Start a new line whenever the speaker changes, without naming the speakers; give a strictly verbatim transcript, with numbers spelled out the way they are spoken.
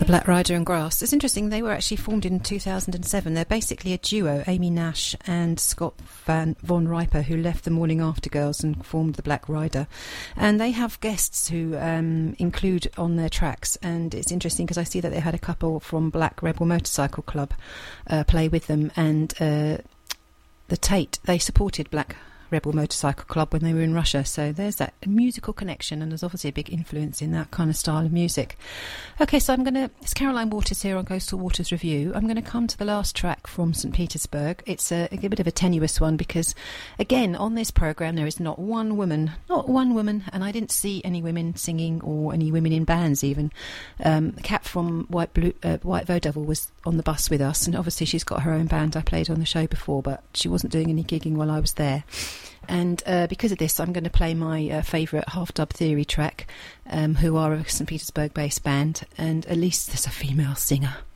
The Black Rider and Grass. It's interesting, they were actually formed in two thousand seven. They're basically a duo, Amy Nash and Scott Van Von Riper, who left the Morning After Girls and formed the Black Rider. And they have guests who um, include on their tracks, and it's interesting because I see that they had a couple from Black Rebel Motorcycle Club uh, play with them, and uh, the Tate, they supported Black Rebel Motorcycle Club when they were in Russia, so there's that musical connection, and there's obviously a big influence in that kind of style of music. Okay, so I'm going to, it's Caroline Waters here on Coastal Waters Review. I'm going to come to the last track from St Petersburg. It's a, a bit of a tenuous one because, again, on this programme there is not one woman, not one woman, and I didn't see any women singing or any women in bands even. Um, Kat from White Blue, uh, White Vodevil was on the bus with us, and obviously she's got her own band. I played on the show before, but she wasn't doing any gigging while I was there. And uh, because of this, I'm going to play my uh, favourite Half Dub Theory track, um, who are a St Petersburg-based band, and at least there's a female singer.